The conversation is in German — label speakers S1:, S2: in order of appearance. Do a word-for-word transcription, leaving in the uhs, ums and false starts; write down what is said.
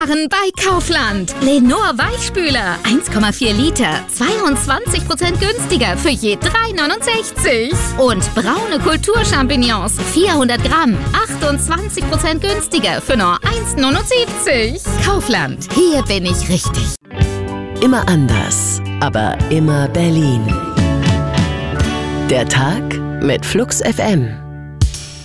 S1: Bei Kaufland. Lenor Weichspüler. eins Komma vier Liter. zweiundzwanzig Prozent günstiger für je drei neunundsechzig. Und braune Kulturchampignons. vierhundert Gramm. achtundzwanzig Prozent günstiger für nur eins neunundsiebzig. Kaufland. Hier bin ich richtig.
S2: Immer anders, aber immer Berlin. Der Tag mit Flux F M.